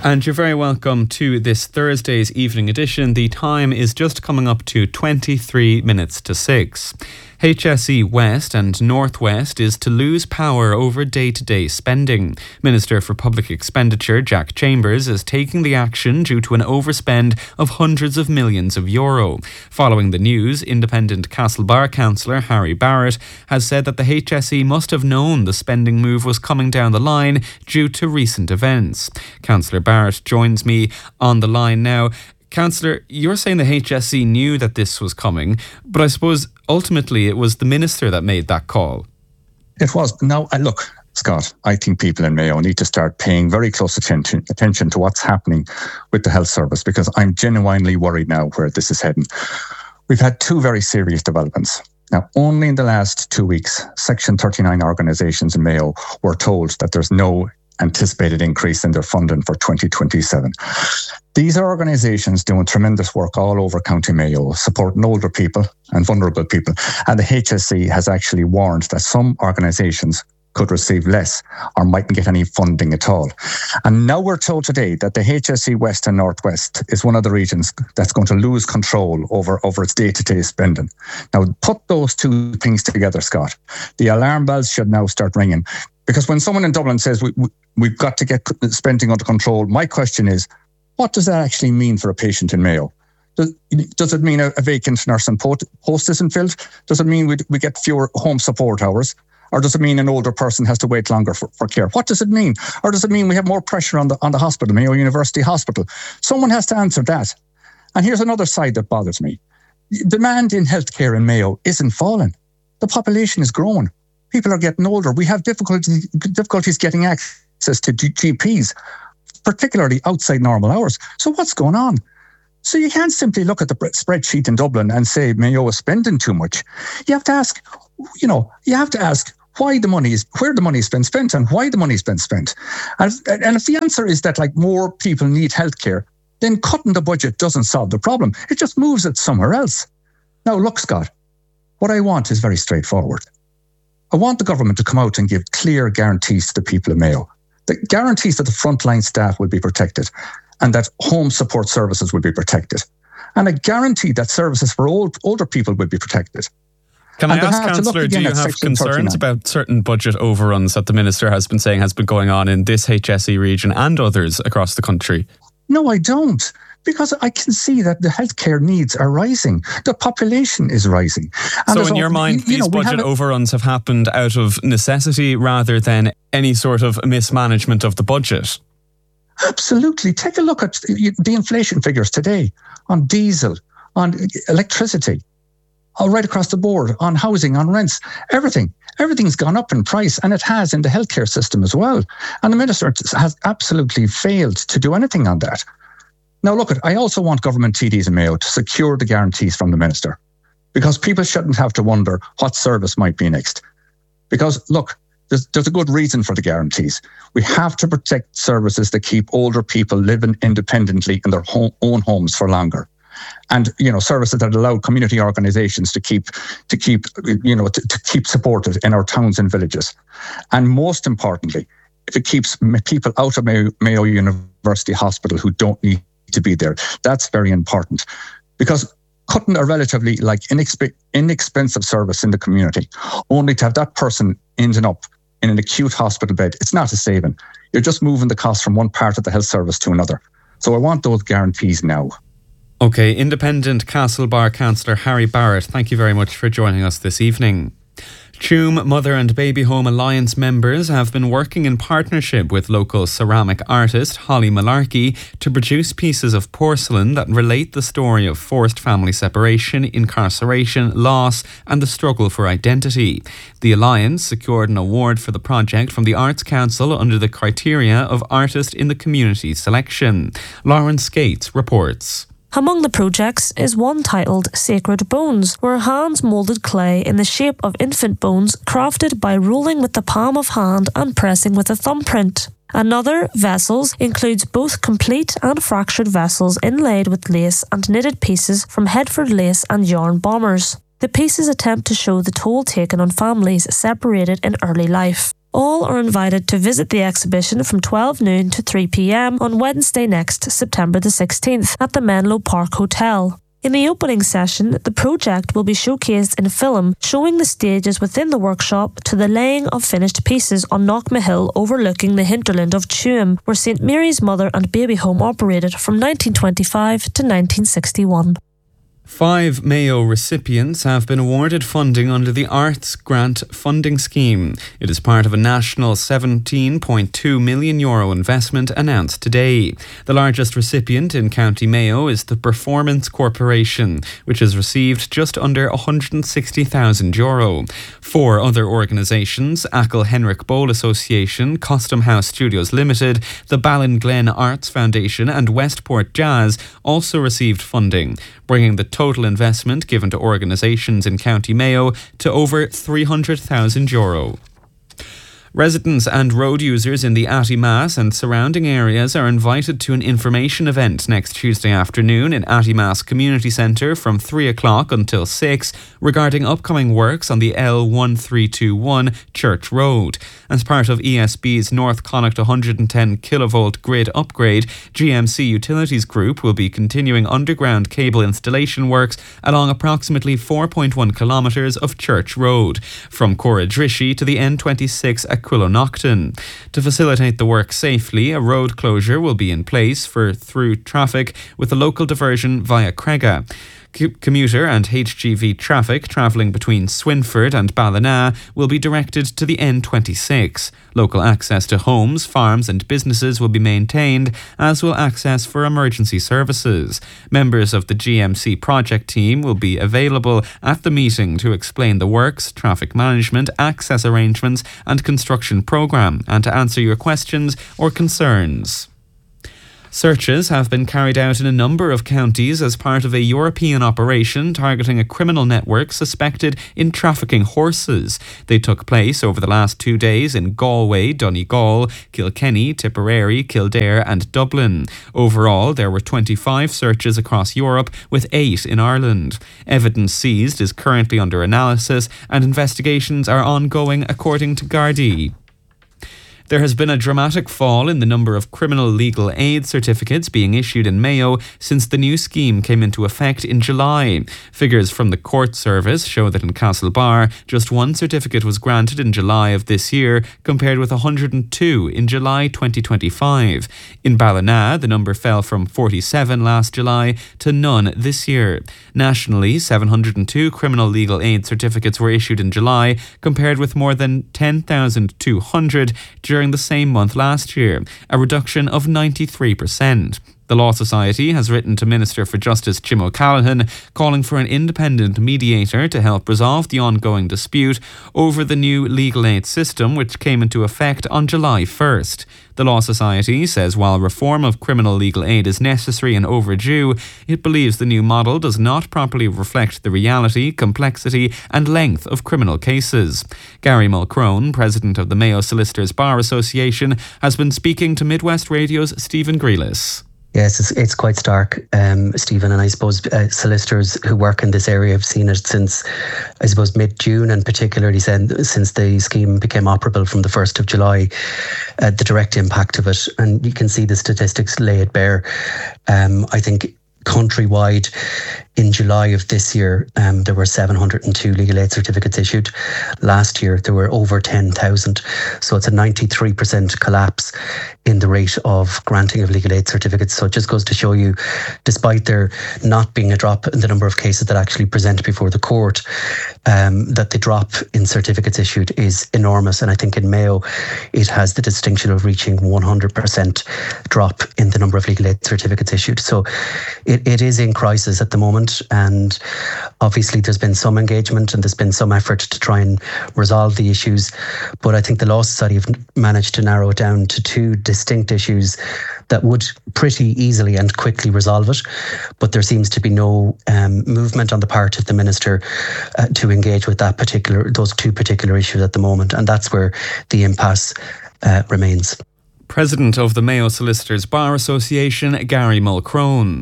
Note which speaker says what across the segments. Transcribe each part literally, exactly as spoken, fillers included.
Speaker 1: And you're very welcome to this Thursday's evening edition. The time is just coming up to twenty-three minutes to six. H S E West and North West is to lose power over day-to-day spending. Minister for Public Expenditure Jack Chambers is taking the action due to an overspend of hundreds of millions of euro. Following the news, independent Castlebar councillor Harry Barrett has said that the H S E must have known the spending move was coming down the line due to recent events. Councillor Barrett joins me on the line now. Councillor, you're saying the H S E knew that this was coming, but I suppose ultimately it was the minister that made that call.
Speaker 2: It was. Now, uh, look, Scott, I think people in Mayo need to start paying very close attention, attention to what's happening with the health service, because I'm genuinely worried now where this is heading. We've had two very serious developments. Now, only in the last two weeks, Section thirty-nine organisations in Mayo were told that there's no anticipated increase in their funding for twenty twenty-seven. These are organisations doing tremendous work all over County Mayo, supporting older people and vulnerable people. And the H S E has actually warned that some organisations could receive less or mightn't get any funding at all. And now we're told today that the H S E West and North West is one of the regions that's going to lose control over, over its day-to-day spending. Now, put those two things together, Scott. The alarm bells should now start ringing. Because when someone in Dublin says we, we, we've got to get spending under control, my question is, what does that actually mean for a patient in Mayo? Does, does it mean a, a vacant nursing post isn't filled? Does it mean we, we get fewer home support hours? Or does it mean an older person has to wait longer for, for care? What does it mean? Or does it mean we have more pressure on the on the hospital, Mayo University Hospital? Someone has to answer that. And here's another side that bothers me. Demand in healthcare in Mayo isn't falling. The population is growing. People are getting older. We have difficulty, difficulties getting access to G Ps, particularly outside normal hours. So what's going on? So you can't simply look at the spreadsheet in Dublin and say Mayo is spending too much. You have to ask, you know, you have to ask why the money is, where the money has been spent and why the money's been spent. And, and if the answer is that like more people need healthcare, then cutting the budget doesn't solve the problem. It just moves it somewhere else. Now, look, Scott, what I want is very straightforward. I want the government to come out and give clear guarantees to the people of Mayo. The guarantees that the frontline staff will be protected and that home support services will be protected. And a guarantee that services for old, older people will be protected.
Speaker 1: Can I ask, Councillor, do you have concerns about certain budget overruns that the Minister has been saying has been going on in this H S E region and others across the country?
Speaker 2: No, I don't. Because I can see that the healthcare needs are rising. The population is rising.
Speaker 1: And so in your mind, you, you these know, budget overruns have happened out of necessity rather than any sort of mismanagement of the budget?
Speaker 2: Absolutely. Take a look at the inflation figures today on diesel, on electricity, all right across the board, on housing, on rents, everything. Everything's gone up in price, and it has in the healthcare system as well. And the Minister has absolutely failed to do anything on that. Now, look, I also want government T Ds in Mayo to secure the guarantees from the Minister, because people shouldn't have to wonder what service might be next. Because, look, there's, there's a good reason for the guarantees. We have to protect services that keep older people living independently in their home, own homes for longer. And, you know, services that allow community organisations to keep, to keep, you know, to, to keep supported in our towns and villages. And most importantly, if it keeps people out of Mayo, Mayo University Hospital who don't need to be there. That's very important, because cutting a relatively like inexp- inexpensive service in the community, only to have that person ending up in an acute hospital bed, it's not a saving. You're just moving the cost from one part of the health service to another. So I want those guarantees now.
Speaker 1: OK, independent Castlebar councillor Harry Barrett, thank you very much for joining us this evening. Tuam Mother and Baby Home Alliance members have been working in partnership with local ceramic artist Holly Malarkey to produce pieces of porcelain that relate the story of forced family separation, incarceration, loss and the struggle for identity. The Alliance secured an award for the project from the Arts Council under the criteria of Artist in the Community selection. Lauren Skates reports.
Speaker 3: Among the projects is one titled Sacred Bones, where hands moulded clay in the shape of infant bones crafted by rolling with the palm of hand and pressing with a thumbprint. Another, Vessels, includes both complete and fractured vessels inlaid with lace and knitted pieces from Headford lace and yarn bombers. The pieces attempt to show the toll taken on families separated in early life. All are invited to visit the exhibition from twelve noon to three p.m. on Wednesday next, September the sixteenth, at the Menlo Park Hotel. In the opening session, the project will be showcased in film, showing the stages within the workshop to the laying of finished pieces on Knockmahill overlooking the hinterland of Tuam, where St Mary's Mother and Baby Home operated from nineteen twenty-five to nineteen sixty-one.
Speaker 1: Five Mayo recipients have been awarded funding under the Arts Grant Funding Scheme. It is part of a national seventeen point two million euro investment announced today. The largest recipient in County Mayo is the Performance Corporation, which has received just under one hundred sixty thousand euro. Four other organisations, Achill Henrik Bowl Association, Custom House Studios Limited, the Ballinglen Arts Foundation and Westport Jazz, also received funding, bringing the total investment given to organisations in County Mayo to over three hundred thousand euro. Residents and road users in the Attymass and surrounding areas are invited to an information event next Tuesday afternoon in Attymass Community Centre from three o'clock until six regarding upcoming works on the L one three two one Church Road. As part of E S B's North Connacht one hundred ten kilovolt grid upgrade, G M C Utilities Group will be continuing underground cable installation works along approximately four point one kilometres of Church Road, from Corradrishy to the N twenty-six at Quillonocton. To facilitate the work safely, a road closure will be in place for through traffic with a local diversion via Crega. Commuter and H G V traffic travelling between Swinford and Ballina will be directed to the N twenty-six. Local access to homes, farms and businesses will be maintained, as will access for emergency services. Members of the G M C project team will be available at the meeting to explain the works, traffic management, access arrangements and construction programme, and to answer your questions or concerns. Searches have been carried out in a number of counties as part of a European operation targeting a criminal network suspected in trafficking horses. They took place over the last two days in Galway, Donegal, Kilkenny, Tipperary, Kildare and Dublin. Overall, there were twenty-five searches across Europe, with eight in Ireland. Evidence seized is currently under analysis and investigations are ongoing, according to Gardaí. There has been a dramatic fall in the number of criminal legal aid certificates being issued in Mayo since the new scheme came into effect in July. Figures from the court service show that in Castlebar, just one certificate was granted in July of this year, compared with one hundred two in July twenty twenty-five. In Ballina, the number fell from forty-seven last July to none this year. Nationally, seven hundred two criminal legal aid certificates were issued in July, compared with more than ten thousand two hundred during during the same month last year, a reduction of ninety-three percent. The Law Society has written to Minister for Justice Jim O'Callaghan calling for an independent mediator to help resolve the ongoing dispute over the new legal aid system, which came into effect on July first. The Law Society says while reform of criminal legal aid is necessary and overdue, it believes the new model does not properly reflect the reality, complexity and length of criminal cases. Gary Mulcrone, president of the Mayo Solicitors Bar Association, has been speaking to Midwest Radio's Stephen Grealis.
Speaker 4: Yes, it's, it's quite stark, um, Stephen, and I suppose uh, solicitors who work in this area have seen it since, I suppose, mid-June, and particularly since the scheme became operable from the first of July, uh, the direct impact of it. And you can see the statistics lay it bare. Um, I think countrywide, in July of this year, um, there were seven hundred two legal aid certificates issued. Last year, there were over ten thousand. So it's a ninety-three percent collapse in the rate of granting of legal aid certificates. So it just goes to show you, despite there not being a drop in the number of cases that actually present before the court, um, that the drop in certificates issued is enormous. And I think in Mayo, it has the distinction of reaching one hundred percent drop in the number of legal aid certificates issued. So it, it is in crisis at the moment. And obviously there's been some engagement and there's been some effort to try and resolve the issues. But I think the Law Society have managed to narrow it down to two distinct issues that would pretty easily and quickly resolve it. But there seems to be no um, movement on the part of the Minister uh, to engage with that particular, those two particular issues at the moment. And that's where the impasse uh, remains.
Speaker 1: President of the Mayo Solicitors Bar Association, Gary Mulcrone.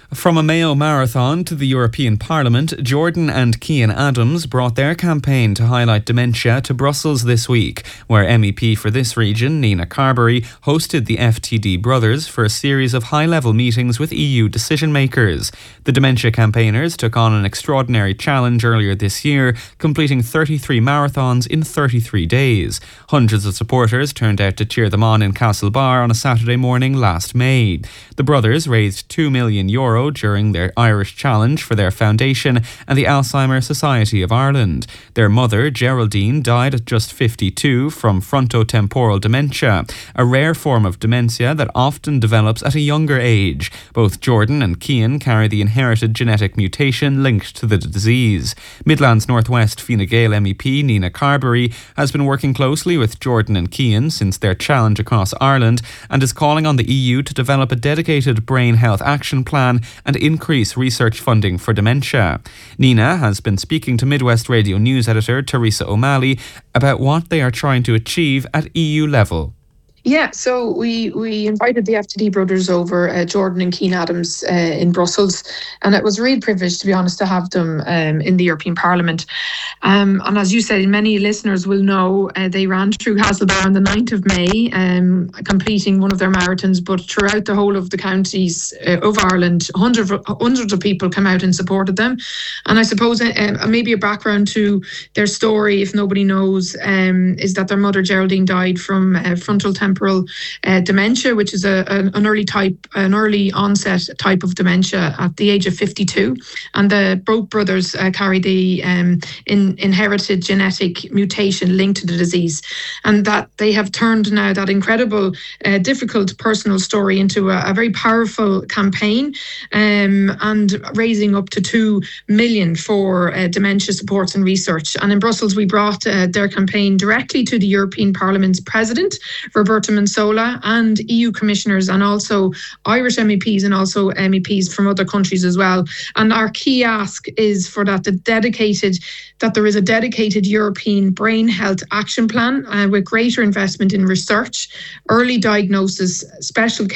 Speaker 1: From a Mayo Marathon to the European Parliament, Jordan and Cian Adams brought their campaign to highlight dementia to Brussels this week, where M E P for this region, Nina Carberry, hosted the F T D brothers for a series of high-level meetings with E U decision-makers. The dementia campaigners took on an extraordinary challenge earlier this year, completing thirty-three marathons in thirty-three days. Hundreds of supporters turned out to cheer them on in Castlebar on a Saturday morning last May. The brothers raised two million euro during their Irish Challenge for their foundation and the Alzheimer's Society of Ireland. Their mother, Geraldine, died at just fifty-two from frontotemporal dementia, a rare form of dementia that often develops at a younger age. Both Jordan and Cian carry the inherited genetic mutation linked to the disease. Midlands Northwest Fine Gael M E P Nina Carberry has been working closely with Jordan and Cian since their challenge across Ireland and is calling on the E U to develop a dedicated brain health action plan and increase research funding for dementia. Nina has been speaking to Midwest Radio News editor Teresa O'Malley about what they are trying to achieve at E U level.
Speaker 5: Yeah, so we, we invited the F T D brothers over, uh, Jordan and Cian Adams, uh, in Brussels, and it was a real privilege, to be honest, to have them um, in the European Parliament. Um, and as you said, many listeners will know, uh, they ran through Castlebar on the ninth of May, um, completing one of their marathons, but throughout the whole of the counties uh, of Ireland, hundreds of, hundreds of people came out and supported them. And I suppose uh, maybe a background to their story, if nobody knows, um, is that their mother Geraldine died from uh, frontal temporal Uh, dementia, which is a, a, an early type, an early onset type of dementia at the age of fifty-two. And the both brothers uh, carry the um, in, inherited genetic mutation linked to the disease. And that they have turned now that incredible, uh, difficult personal story into a, a very powerful campaign, um, and raising up to two million for uh, dementia supports and research. And in Brussels, we brought uh, their campaign directly to the European Parliament's President, Roberta Metsola, and E U commissioners, and also Irish M E Ps and also M E Ps from other countries as well. And our key ask is for that the dedicated that there is a dedicated European brain health action plan uh, with greater investment in research, early diagnosis, special